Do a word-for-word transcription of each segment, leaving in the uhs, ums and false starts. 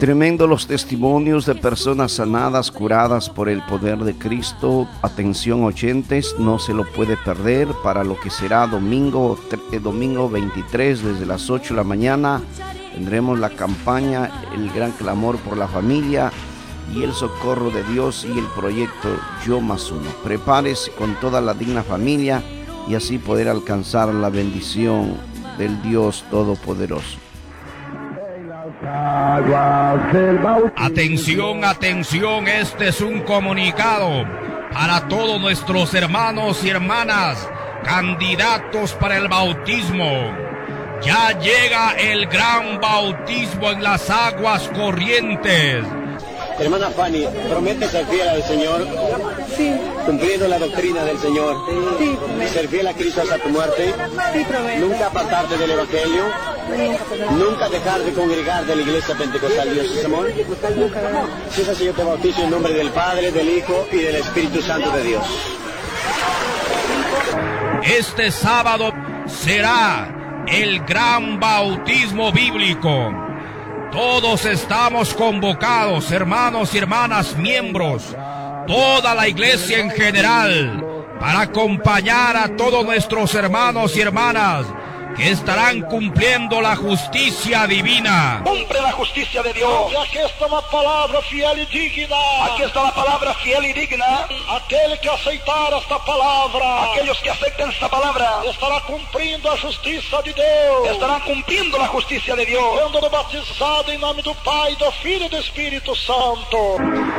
Tremendo los testimonios de personas sanadas, curadas por el poder de Cristo. Atención oyentes, no se lo puede perder para lo que será domingo, domingo veintitrés desde las ocho de la mañana. Tendremos la campaña El Gran Clamor por la Familia y el Socorro de Dios y el proyecto Yo Más Uno. Prepárese con toda la digna familia y así poder alcanzar la bendición del Dios Todopoderoso. Atención, atención, este es un comunicado para todos nuestros hermanos y hermanas candidatos para el bautismo. Ya llega el gran bautismo en las aguas corrientes. Hermana Fanny, ¿promete ser fiel al Señor? Sí. ¿Cumpliendo la doctrina del Señor? Sí. ¿Ser fiel a Cristo hasta tu muerte? Sí, prometo. ¿Nunca apartarte del Evangelio? ¿Nunca dejar de congregar de la Iglesia Pentecostal Dios es Amor? Nunca. Si es así, yo te bautizo en nombre del Padre, del Hijo y del Espíritu Santo de Dios. Este sábado será el gran bautismo bíblico. Todos estamos convocados, hermanos y hermanas, miembros, toda la iglesia en general, para acompañar a todos nuestros hermanos y hermanas que estarán cumpliendo la justicia divina. Cumple la justicia de Dios. Y aquí está la palabra fiel y digna. Aquí está la palabra fiel y digna. Aquel que aceitar esta palabra, aquellos que acepten esta palabra, estará cumprindo a justiça de Deus. Estarán cumpliendo la justicia de Dios. Sendo batizado em nome do Pai, do Filho e do Espírito Santo.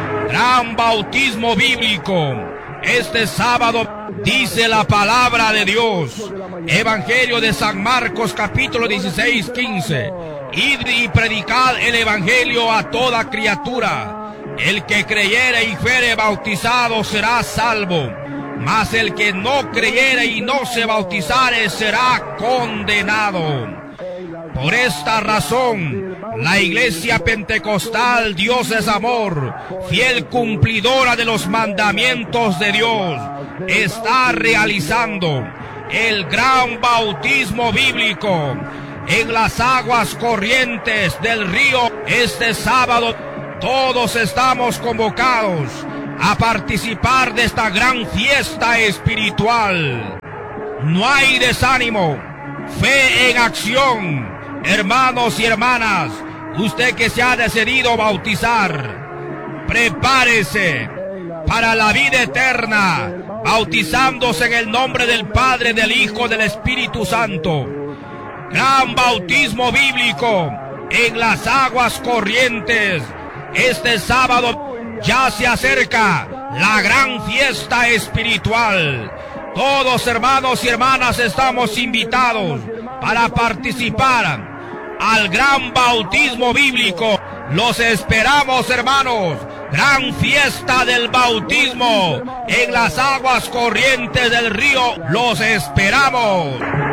Gran bautismo bíblico. Este sábado dice la palabra de Dios. Evangelio de San Marcos, capítulo dieciséis, quince. Id y predicad el evangelio a toda criatura. El que creyere y fuere bautizado será salvo, mas el que no creyere y no se bautizare será condenado. Por esta razón, la Iglesia Pentecostal Dios es Amor, fiel cumplidora de los mandamientos de Dios, está realizando el gran bautismo bíblico en las aguas corrientes del río. Este sábado todos estamos convocados a participar de esta gran fiesta espiritual. No hay desánimo, fe en acción. Hermanos y hermanas, usted que se ha decidido bautizar, prepárese para la vida eterna, bautizándose en el nombre del Padre, del Hijo, del Espíritu Santo. Gran bautismo bíblico en las aguas corrientes. Este sábado ya se acerca la gran fiesta espiritual. Todos, hermanos y hermanas, estamos invitados para participar al gran bautismo bíblico. Los esperamos, hermanos. Gran fiesta del bautismo en las aguas corrientes del río. Los esperamos.